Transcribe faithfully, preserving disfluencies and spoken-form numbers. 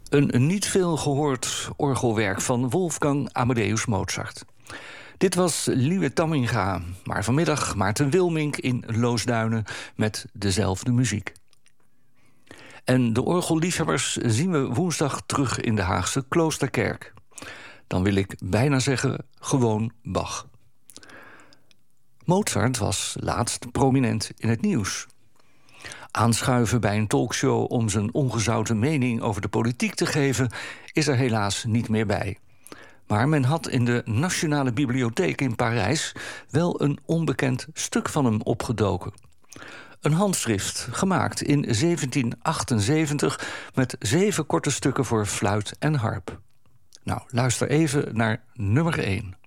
Een niet veel gehoord orgelwerk van Wolfgang Amadeus Mozart. Dit was Liewe Tamminga, maar vanmiddag Maarten Wilmink in Loosduinen met dezelfde muziek. En de orgelliefhebbers zien we woensdag terug in de Haagse Kloosterkerk. Dan wil ik bijna zeggen, gewoon Bach. Mozart was laatst prominent in het nieuws. Aanschuiven bij een talkshow om zijn ongezouten mening over de politiek te geven is er helaas niet meer bij. Maar men had in de Nationale Bibliotheek in Parijs wel een onbekend stuk van hem opgedoken. Een handschrift gemaakt in zeventien achtenzeventig met zeven korte stukken voor fluit en harp. Nou, luister even naar nummer één.